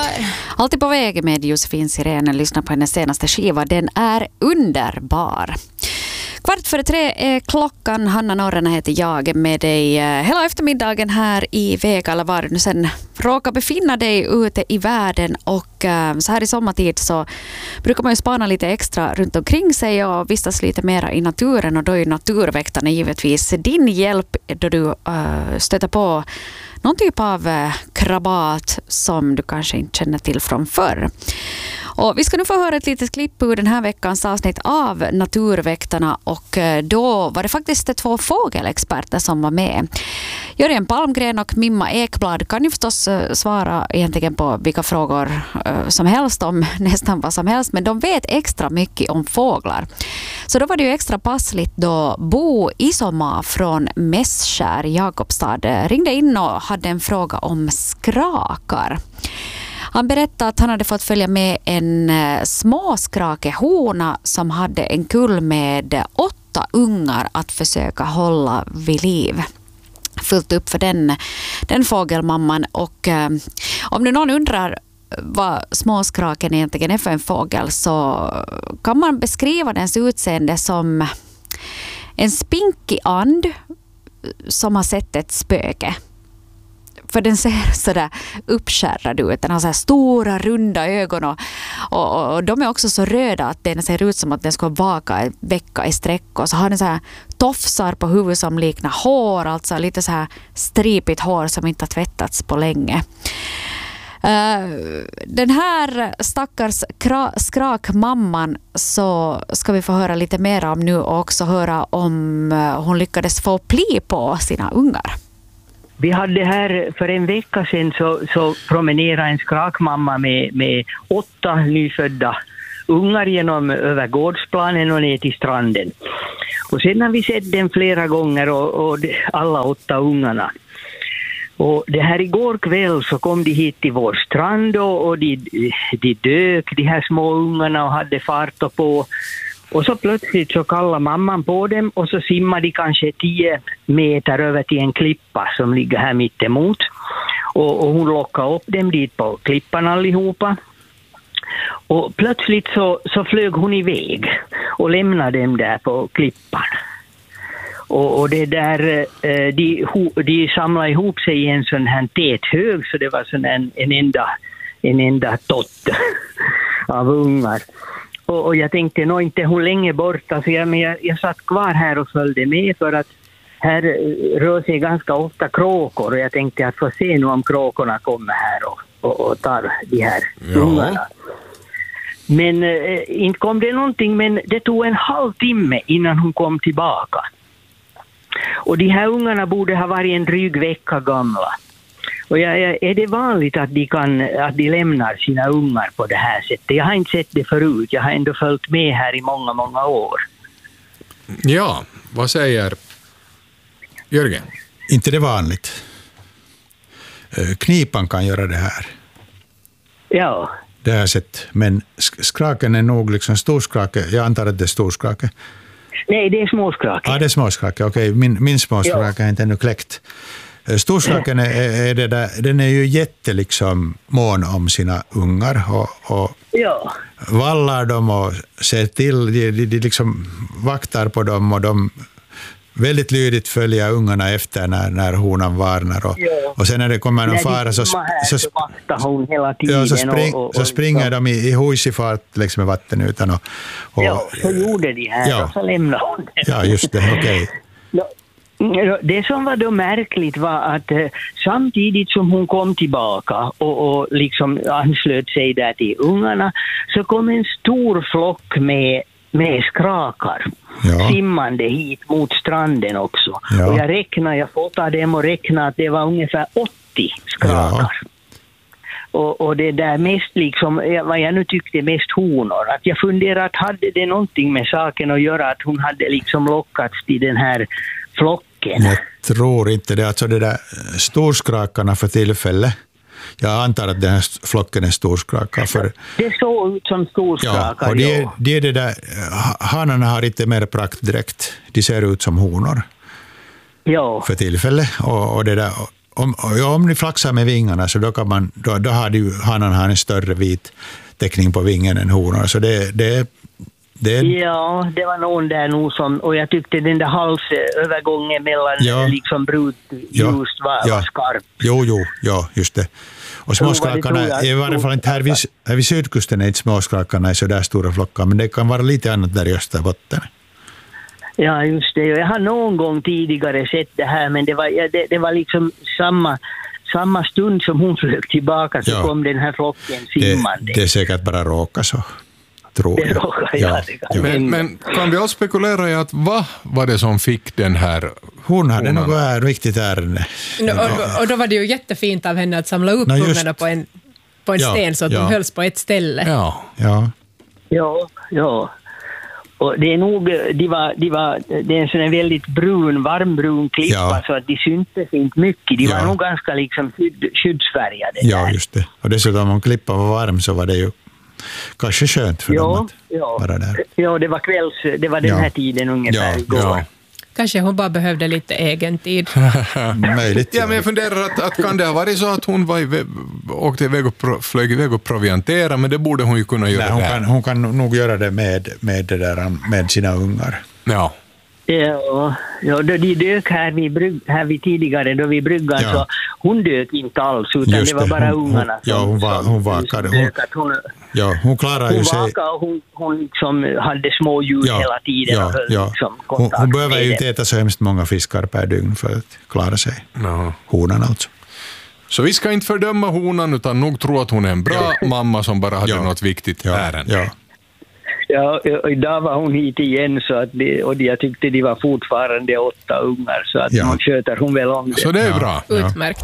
Alltid på väg med Josefin Sirenen. Lyssna på hennes senaste skiva. Den är underbar. 2:15 är klockan. Hanna Norrena heter jag, med dig hela eftermiddagen här i Vega eller var du sen råkar befinna dig ute i världen. Och så här i sommartid så brukar man ju spana lite extra runt omkring sig och vistas lite mera i naturen, och då är ju naturväktarna givetvis din hjälp då du stöter på någon typ av krabat som du kanske inte känner till från förr. Och vi ska nu få höra ett litet klipp ur den här veckans avsnitt av Naturväktarna, och då var det faktiskt 2 fågelexperter som var med. Jörgen Palmgren och Mimma Ekblad kan ju förstås svara egentligen på vilka frågor som helst om nästan vad som helst, men de vet extra mycket om fåglar. Så då var det ju extra passligt då Bo Isoma från Mässkär, Jakobstad, ringde in och hade en fråga om skrakar. Han berättade att han hade fått följa med en småskrakehona som hade en kull med 8 ungar att försöka hålla vid liv. Fullt upp för den fågelmamman. Och om nu någon undrar vad småskraken egentligen är för en fågel, så kan man beskriva dens utseende som en spinkig and som har sett ett spöke. För den ser sådär uppskärrad ut. Den har så här stora, runda ögon och de är också så röda att den ser ut som att den ska vaka en vecka i sträck. Och så har den så här tofsar på huvudet som liknar hår, alltså lite så här stripigt hår som inte har tvättats på länge. Den här stackars skrakmamman så ska vi få höra lite mer om nu, och också höra om hon lyckades få pli på sina ungar. Vi hade här för en vecka sedan så promenerade en skrakmamma med 8 nyfödda ungar över gårdsplanen och ner till stranden. Och sen har vi sett den flera gånger och alla 8 ungarna. Och det här igår kväll så kom de hit till vår strand och de dök, de här små ungarna, och hade fart och på. Och så plötsligt så kallade mamman på dem och så simmade de kanske 10 meter över till en klippa som ligger här mitt emot. Och hon lockade upp dem dit på klippan allihopa. Och plötsligt så flög hon iväg och lämnade dem där på klippan. Och det där, de samlade ihop sig i en sån här tät hög, så det var sån en enda tott av ungar. Och jag tänkte nog inte hon länge borta, så jag satt kvar här och följde med, för att här rör sig ganska ofta kråkor, och jag tänkte att få se nu om kråkorna kommer här och tar de här ungarna. Men inte kom det någonting, men det tog en halvtimme innan hon kom tillbaka. Och de här ungarna borde ha varit en dryg vecka gamla. Och är det vanligt att de lämnar sina ungar på det här sättet? Jag har inte sett det förut. Jag har ändå följt med här i många, många år. Ja, vad säger Jörgen? Inte det vanligt. Knipan kan göra det här. Ja. Det har jag sett. Men skraken är nog liksom storskrake. Jag antar att det är storskrake. Nej, det är småskrake. Ja, det är småskrake. Okej, min småskrake är inte ännu kläckt. Storskraken är det där, den är ju jätte liksom mån om sina ungar och vallar dem och ser till, de liksom vaktar på dem, och de väldigt lydigt följer ungarna efter när honan varnar, och sen när det kommer någon fara så springer de i hojsig fart liksom med vatten utan så gjorde de här och så lämnade hon det. Ja, just det, okej. Det som var då märkligt var att samtidigt som hon kom tillbaka och liksom anslöt sig där till ungarna, så kom en stor flock med skrakar simmande hit mot stranden också. Ja. Och jag fotade dem och räknade att det var ungefär 80 skrakar. Och det där mest liksom, vad jag nu tyckte mest honor. Att jag funderade att hade det någonting med saken att göra, att hon hade liksom lockats till den här flocken. Jag tror inte det. Alltså det där storskrakarna för tillfället. Jag antar att den här flocken är storskrakar. Det såg ut som storskrakar. Ja, och det är det där. Hanarna har inte mer praktdräkt. De ser ut som honor. Ja. För tillfället. Och det där. om ni flaxar med vingarna så då har ju hanen en större vit täckning på vingen än honor. Så det Ja, det var någon där nog som, och jag tyckte den där halsövergången mellan liksom brunt ljust var skarp. Jo, just det. Och småskrakarna, i varje fall inte här vid sydkusten är inte småskrakarna i så där stora flockar, men det kan vara lite annat där i Österbotten. Ja, just det. Jag har någon gång tidigare sett det här, men det var liksom samma stund som hon flög tillbaka så kom den här flocken simmande. Det är säkert bara råka så. Men kan vi också spekulera i att vad var det som fick den här hon hade något riktigt ärende. Och då var det ju jättefint av henne att samla upp ungarna på en sten så att de hölls på ett ställe. Ja. Och det är nog det är en sån väldigt varmbrun klippa så att de syntes inte mycket. De var nog ganska liksom skyddsfärgade. Ja, just det. Och dessutom om klippan var varm så var det ju kanske skönt för dem att vara där. Ja, det var den här tiden ungefär igår. Ja. Kanske hon bara behövde lite egen tid. Möjligt. Ja, men jag funderar att kan det ha varit så att hon åkte iväg och flög iväg och proviantera, men det borde hon ju kunna göra. Nej, hon kan nog göra det med sina ungar. Ja. Ja, de dök här vid tidigare då vi bryggan så hon dök inte alls utan det var bara ungarna hon klarade ju sig. Hon liksom hade små ljus hela tiden och liksom hon behöver ju inte äta så hemskt många fiskar per dygn för att klara sig. Honan alltså. Så vi ska inte fördöma honan utan nog tro att hon är en bra mamma som bara hade något viktigt ärende. Ja, idag var hon hit igen så att jag tyckte de var fortfarande 8 ungar så att hon sköter hon väl om det. Så det är bra. Utmärkt.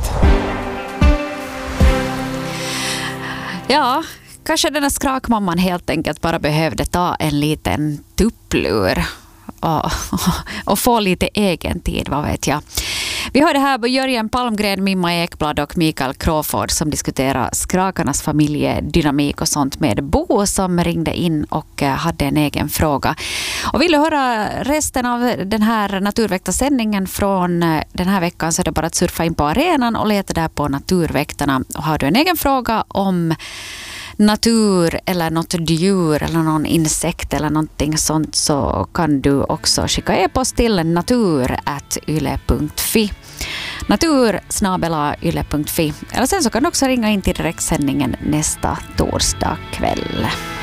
Ja, kanske den här skrakmamman helt enkelt bara behövde ta en liten tupplur och få lite egen tid, vad vet jag. Vi hörde här Jörgen Palmgren, Mimma Ekblad och Mikael Crawford som diskuterar skrakarnas familjedynamik och sånt med Bo som ringde in och hade en egen fråga. Och vill du höra resten av den här naturväktarsändningen från den här veckan så är det bara att surfa in på arenan och leta där på Naturväktarna. Och har du en egen fråga om natur eller något djur eller någon insekt eller någonting sånt så kan du också skicka e-post till natur@yle.fi natur@yle.fi eller sen så kan du också ringa in till direktsändningen nästa torsdag kväll.